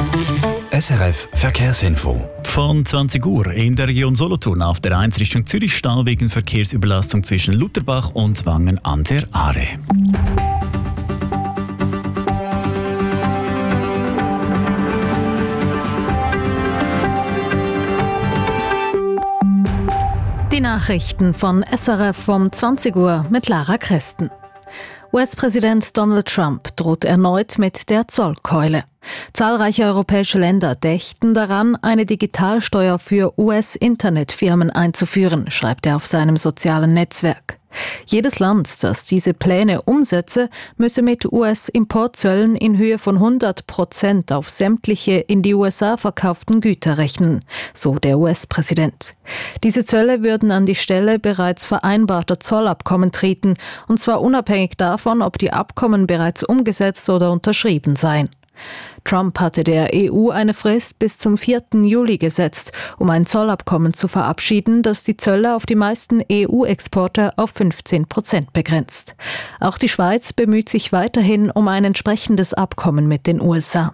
SRF Verkehrsinfo. Von 20 Uhr in der Region Solothurn auf der 1 Richtung Zürich Stau wegen Verkehrsüberlastung zwischen Lutherbach und Wangen an der Aare. Die Nachrichten von SRF vom 20 Uhr mit Lara Christen. US-Präsident Donald Trump droht erneut mit der Zollkeule. Zahlreiche europäische Länder dächten daran, eine Digitalsteuer für US-Internetfirmen einzuführen, schreibt er auf seinem sozialen Netzwerk. Jedes Land, das diese Pläne umsetze, müsse mit US-Importzöllen in Höhe von 100% auf sämtliche in die USA verkauften Güter rechnen, so der US-Präsident. Diese Zölle würden an die Stelle bereits vereinbarter Zollabkommen treten, und zwar unabhängig davon, ob die Abkommen bereits umgesetzt oder unterschrieben seien. Trump hatte der EU eine Frist bis zum 4. Juli gesetzt, um ein Zollabkommen zu verabschieden, das die Zölle auf die meisten EU-Exporte auf 15% begrenzt. Auch die Schweiz bemüht sich weiterhin um ein entsprechendes Abkommen mit den USA.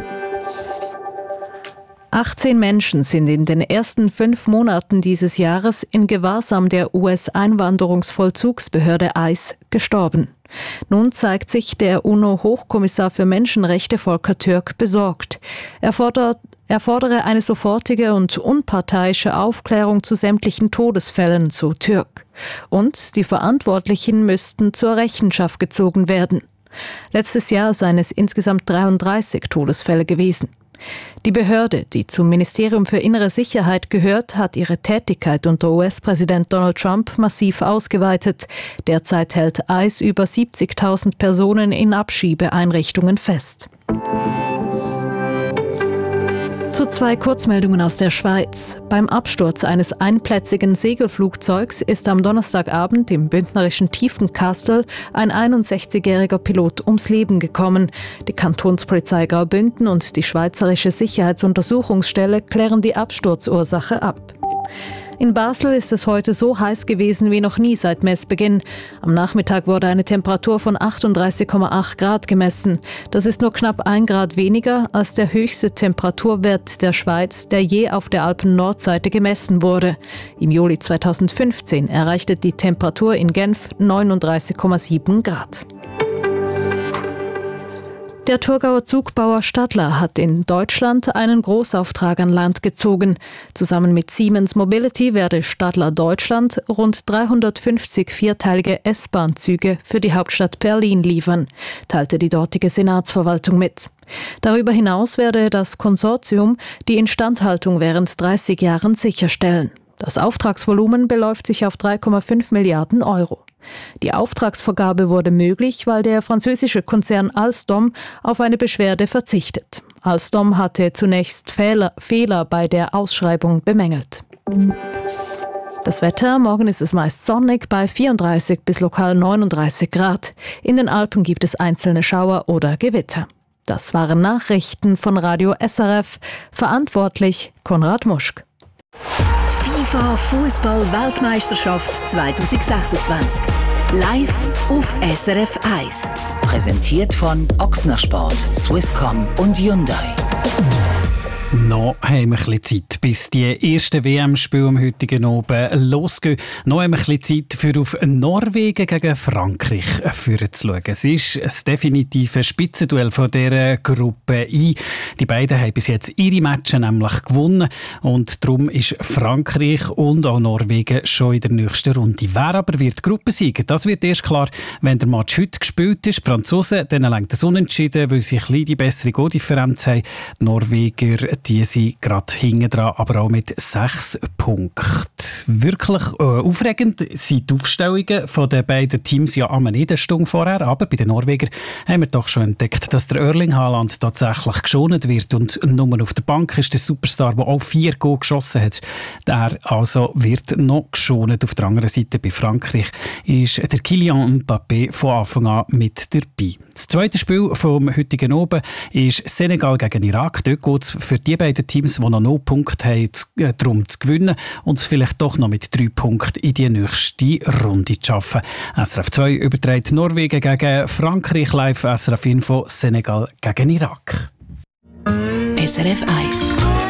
18 Menschen sind in den ersten 5 Monaten dieses Jahres in Gewahrsam der US-Einwanderungsvollzugsbehörde ICE gestorben. Nun zeigt sich der UNO-Hochkommissar für Menschenrechte Volker Türk besorgt. Er fordere eine sofortige und unparteiische Aufklärung zu sämtlichen Todesfällen, so Türk. Und die Verantwortlichen müssten zur Rechenschaft gezogen werden. Letztes Jahr seien es insgesamt 33 Todesfälle gewesen. Die Behörde, die zum Ministerium für Innere Sicherheit gehört, hat ihre Tätigkeit unter US-Präsident Donald Trump massiv ausgeweitet. Derzeit hält ICE über 70.000 Personen in Abschiebeeinrichtungen fest. Zu 2 Kurzmeldungen aus der Schweiz. Beim Absturz eines einplätzigen Segelflugzeugs ist am Donnerstagabend im bündnerischen Tiefenkastel ein 61-jähriger Pilot ums Leben gekommen. Die Kantonspolizei Graubünden und die Schweizerische Sicherheitsuntersuchungsstelle klären die Absturzursache ab. In Basel ist es heute so heiß gewesen wie noch nie seit Messbeginn. Am Nachmittag wurde eine Temperatur von 38,8 Grad gemessen. Das ist nur knapp 1 Grad weniger als der höchste Temperaturwert der Schweiz, der je auf der Alpen-Nordseite gemessen wurde. Im Juli 2015 erreichte die Temperatur in Genf 39,7 Grad. Der Thurgauer Zugbauer Stadler hat in Deutschland einen Großauftrag an Land gezogen. Zusammen mit Siemens Mobility werde Stadler Deutschland rund 350 vierteilige S-Bahn-Züge für die Hauptstadt Berlin liefern, teilte die dortige Senatsverwaltung mit. Darüber hinaus werde das Konsortium die Instandhaltung während 30 Jahren sicherstellen. Das Auftragsvolumen beläuft sich auf 3,5 Milliarden Euro. Die Auftragsvergabe wurde möglich, weil der französische Konzern Alstom auf eine Beschwerde verzichtet. Alstom hatte zunächst Fehler bei der Ausschreibung bemängelt. Das Wetter: Morgen ist es meist sonnig bei 34 bis lokal 39 Grad. In den Alpen gibt es einzelne Schauer oder Gewitter. Das waren Nachrichten von Radio SRF. Verantwortlich Konrad Muschk. FIFA Fußball-Weltmeisterschaft 2026. Live auf SRF 1. Präsentiert von Ochsner Sport, Swisscom und Hyundai. Noch haben wir ein bisschen Zeit, bis die ersten WM-Spiele am heutigen Abend losgehen. Noch haben wir ein bisschen Zeit, für auf Norwegen gegen Frankreich zu schauen. Es ist das definitive Spitzenduell von dieser Gruppe I. Die beiden haben bis jetzt ihre Matches nämlich gewonnen. Und darum ist Frankreich und auch Norwegen schon in der nächsten Runde. Wer aber wird Gruppensieger? Das wird erst klar, wenn der Match heute gespielt ist. Die Franzosen, denen lenkt das Unentschieden, weil sie ein bisschen die bessere Goaldifferenz haben. Die Norweger, die sind gerade hinten dran, aber auch mit 6 Punkten. Wirklich aufregend sind die Aufstellungen von den beiden Teams ja einmal nicht eine Stunde vorher, aber bei den Norwegern haben wir doch schon entdeckt, dass der Erling Haaland tatsächlich geschont wird und nur auf der Bank ist der Superstar, der auch 4 Goal geschossen hat. Der also wird noch geschont. Auf der anderen Seite bei Frankreich ist der Kylian Mbappé von Anfang an mit dabei. Das zweite Spiel vom heutigen Abend ist Senegal gegen Irak. Dort geht es für die beiden Teams, die noch 0 Punkte haben, darum zu gewinnen und es vielleicht doch noch mit 3 Punkten in die nächste Runde zu schaffen. SRF 2 überträgt Norwegen gegen Frankreich, live SRF Info Senegal gegen Irak. SRF 1.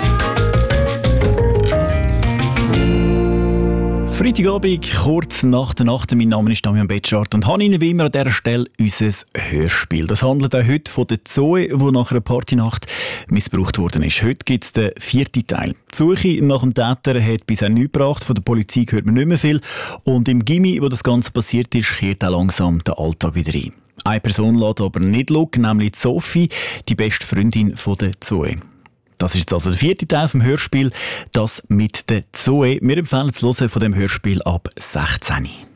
Freitagabend, kurz nach der Nacht. Mein Name ist Damian Betschart und habe Ihnen wie immer an dieser Stelle unser Hörspiel. Das handelt auch heute von der Zoe, die nach einer Partynacht missbraucht worden ist. Heute gibt es den 4. Teil. Die Suche nach dem Täter hat bisher nichts gebracht. Von der Polizei hört man nicht mehr viel. Und im Gimmi, wo das Ganze passiert ist, kehrt auch langsam der Alltag wieder ein. Eine Person lässt aber nicht schauen, nämlich Sophie, die beste Freundin von der Zoe. Das ist jetzt also der 4. Teil vom Hörspiel, das mit der Zoe. Wir empfehlen das Hören von dem Hörspiel ab 16.